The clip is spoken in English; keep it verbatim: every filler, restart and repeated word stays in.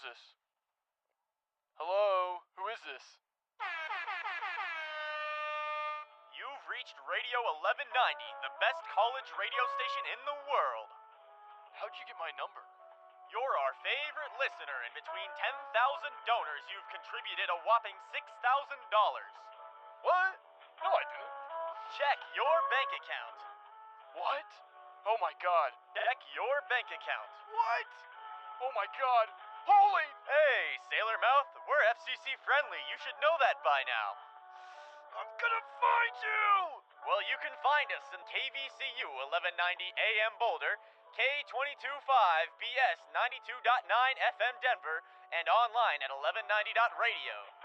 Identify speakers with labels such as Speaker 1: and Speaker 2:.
Speaker 1: this? Hello? Who is this?
Speaker 2: You've reached Radio eleven ninety, the best college radio station in the world.
Speaker 1: How'd you get my number?
Speaker 2: You're our favorite listener, and between ten thousand donors, you've contributed a whopping six thousand dollars.
Speaker 1: What? No, I didn't.
Speaker 2: Check your bank account.
Speaker 1: What? Oh my god.
Speaker 2: Check your bank account.
Speaker 1: What? Oh my god. Holy...
Speaker 2: Hey, Sailor Mouth, we're F C C friendly. You should know that by now.
Speaker 1: I'm gonna find you!
Speaker 2: Well, you can find us in K V C U eleven ninety A M Boulder, K two two five B S ninety-two point nine F M Denver, and online at eleven ninety dot radio.